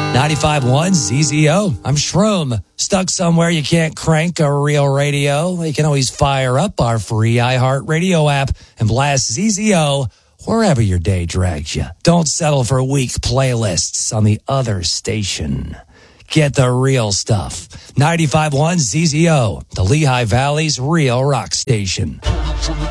95.1 ZZO. I'm Shroom. Stuck somewhere you can't crank a real radio? You can always fire up our free iHeartRadio app and blast ZZO wherever your day drags you. Don't settle for weak playlists on the other station. Get the real stuff. 95.1 ZZO, the Lehigh Valley's real rock station.